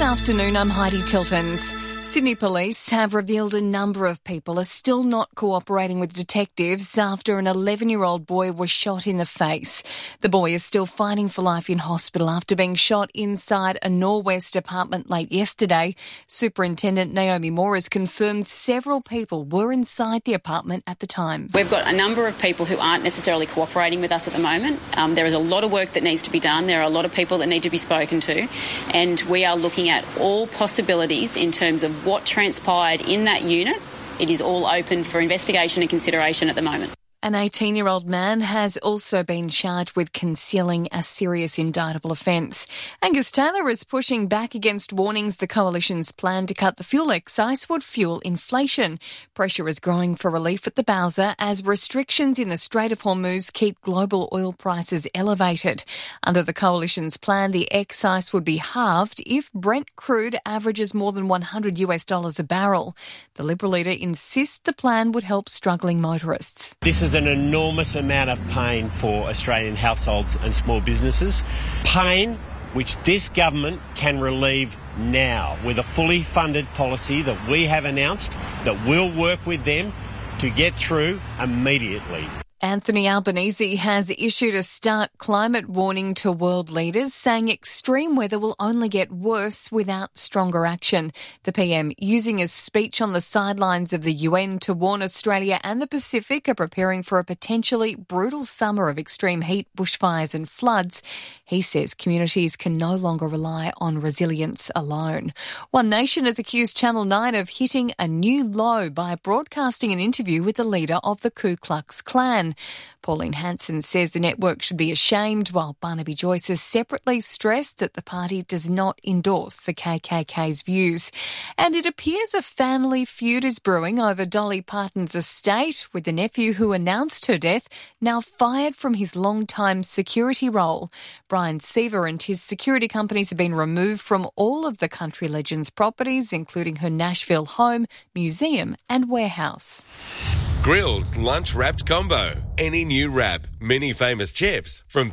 Good afternoon, I'm Heidi Tiltons. Sydney Police have revealed a number of people are still not cooperating with detectives after an 11-year-old boy was shot in the face. The boy is still fighting for life in hospital after being shot inside a Norwest apartment late yesterday. Superintendent Naomi Moore has confirmed several people were inside the apartment at the time. We've got a number of people who aren't necessarily cooperating with us at the moment. There is a lot of work that needs to be done. There are a lot of people that need to be spoken to, and we are looking at all possibilities in terms of what transpired in that unit. It is all open for investigation and consideration at the moment. An 18-year-old man has also been charged with concealing a serious indictable offence. Angus Taylor is pushing back against warnings the Coalition's plan to cut the fuel excise would fuel inflation. Pressure is growing for relief at the Bowser as restrictions in the Strait of Hormuz keep global oil prices elevated. Under the Coalition's plan, the excise would be halved if Brent crude averages more than $100 a barrel. The Liberal leader insists the plan would help struggling motorists. This is an enormous amount of pain for Australian households and small businesses. Pain which this government can relieve now with a fully funded policy that we have announced that will work with them to get through immediately. Anthony Albanese has issued a stark climate warning to world leaders, saying extreme weather will only get worse without stronger action. The PM using his speech on the sidelines of the UN to warn Australia and the Pacific are preparing for a potentially brutal summer of extreme heat, bushfires and floods. He says communities can no longer rely on resilience alone. One Nation has accused Channel 9 of hitting a new low by broadcasting an interview with the leader of the Ku Klux Klan. Pauline Hanson says the network should be ashamed, while Barnaby Joyce has separately stressed that the party does not endorse the KKK's views. And it appears a family feud is brewing over Dolly Parton's estate, with the nephew who announced her death now fired from his long-time security role. Brian Seaver and his security companies have been removed from all of the country legend's properties, including her Nashville home, museum and warehouse. Grill's lunch wrapped combo. Any new wrap, mini famous chips from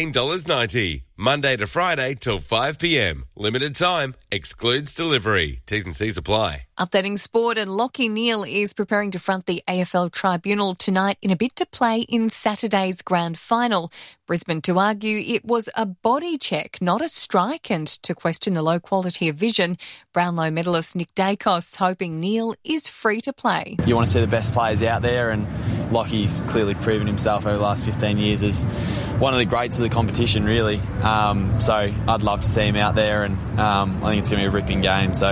$13.90. Monday to Friday till 5 p.m. Limited time. Excludes delivery. T's and C's apply. Updating sport, and Lachie Neale is preparing to front the AFL Tribunal tonight in a bid to play in Saturday's grand final. Brisbane to argue it was a body check, not a strike, and to question the low quality of vision. Brownlow medalist Nick Dacos hoping Neale is free to play. You want to see the best players out there, and Lachie's clearly proven himself over the last 15 years as one of the greats of the competition, really. So I'd love to see him out there, and I think it's going to be a ripping game. So,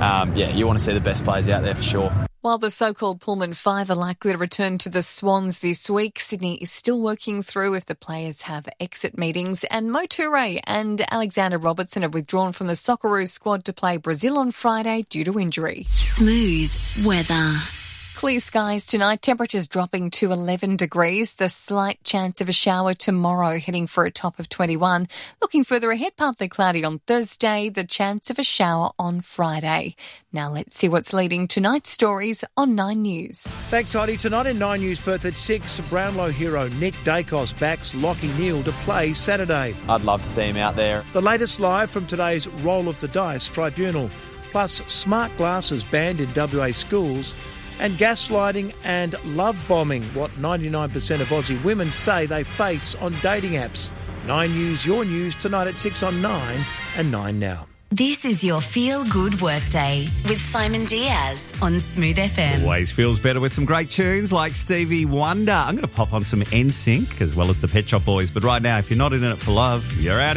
you want to see the best players out there for sure. While the so-called Pullman Five are likely to return to the Swans this week, Sydney is still working through if the players have exit meetings. And Mo Toure and Alexander Robertson have withdrawn from the Socceroos squad to play Brazil on Friday due to injury. Smooth weather. Clear skies tonight, temperatures dropping to 11 degrees. The slight chance of a shower tomorrow, heading for a top of 21. Looking further ahead, partly cloudy on Thursday, the chance of a shower on Friday. Now let's see what's leading tonight's stories on 9 News. Thanks, Heidi. Tonight in 9 News, Perth at 6, Brownlow hero Nick Dacos backs Lachie Neale to play Saturday. I'd love to see him out there. The latest live from today's Roll of the Dice Tribunal, plus smart glasses banned in WA schools, and gaslighting and love bombing, what 99% of Aussie women say they face on dating apps. 9 News, your news, tonight at 6 on 9 and 9 Now. This is your Feel Good Workday with Simon Diaz on Smooth FM. Always feels better with some great tunes like Stevie Wonder. I'm going to pop on some NSYNC as well as the Pet Shop Boys. But right now, if you're not in it for love, you're out.